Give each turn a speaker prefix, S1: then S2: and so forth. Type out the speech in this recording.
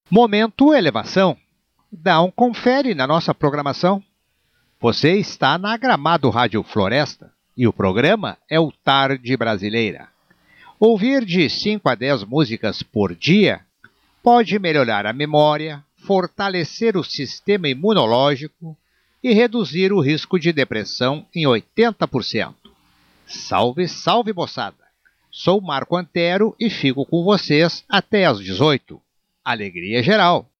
S1: Momento Elevação. Dá um confere na nossa programação. Você está na Gramado Rádio Floresta e o programa é o Tarde Brasileira. Ouvir de 5 a 10 músicas por dia pode melhorar a memória, fortalecer o sistema imunológico e reduzir o risco de depressão em 80%. Salve, salve, moçada! Sou Marco Antero e fico com vocês até às 18. Alegria geral!